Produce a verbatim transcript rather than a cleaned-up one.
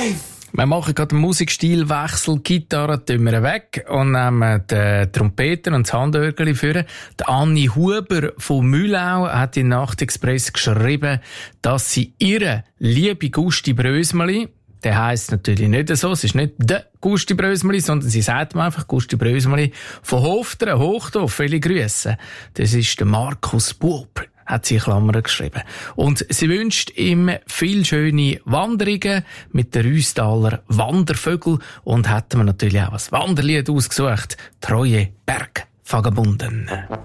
Wir machen gerade einen Musikstilwechsel. Gitarre tun wir weg und nehmen den Trompeter und das Handörgeli vor. Die Anni Huber von Mühlau hat in Nachtexpress geschrieben, dass sie ihre liebe Gusti Brösmeli, der heisst natürlich nicht so, es ist nicht der Gusti Brösmeli, sondern sie sagt mir einfach Gusti Brösmeli von Hofteren, Hochdorf, viele Grüße. Das ist der Markus Bub, hat sie in Klammern geschrieben. Und sie wünscht ihm viel schöne Wanderungen mit der Rüstaler Wandervögel und hat mir natürlich auch ein Wanderlied ausgesucht. Treue Bergvagabunden.